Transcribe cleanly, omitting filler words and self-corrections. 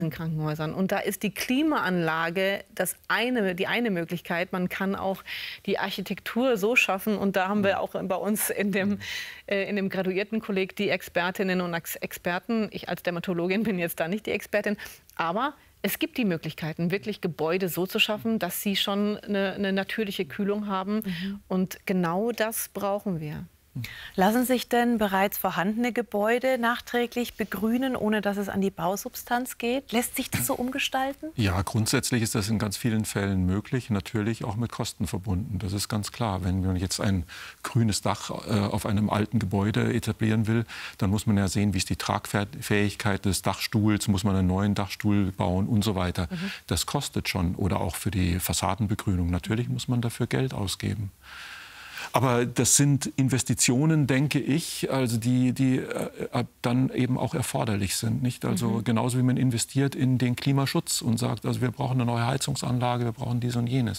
Krankenhäusern. Und da ist die Klimaanlage die eine Möglichkeit. Man kann auch die Architektur so schaffen. Und da haben wir auch bei uns in dem Graduiertenkolleg die Expertinnen und Experten. Ich als Dermatologin bin jetzt da nicht die Expertin. Aber es gibt die Möglichkeiten, wirklich Gebäude so zu schaffen, dass sie schon eine natürliche Kühlung haben. Und genau das brauchen wir. Lassen sich denn bereits vorhandene Gebäude nachträglich begrünen, ohne dass es an die Bausubstanz geht? Lässt sich das so umgestalten? Ja, grundsätzlich ist das in ganz vielen Fällen möglich, natürlich auch mit Kosten verbunden. Das ist ganz klar. Wenn man jetzt ein grünes Dach auf einem alten Gebäude etablieren will, dann muss man ja sehen, wie ist die Tragfähigkeit des Dachstuhls, muss man einen neuen Dachstuhl bauen und so weiter. Das kostet schon. Oder auch für die Fassadenbegrünung. Natürlich muss man dafür Geld ausgeben. Aber das sind Investitionen, denke ich, also die dann eben auch erforderlich sind. Nicht? Also genauso wie man investiert in den Klimaschutz und sagt, also wir brauchen eine neue Heizungsanlage, wir brauchen dies und jenes.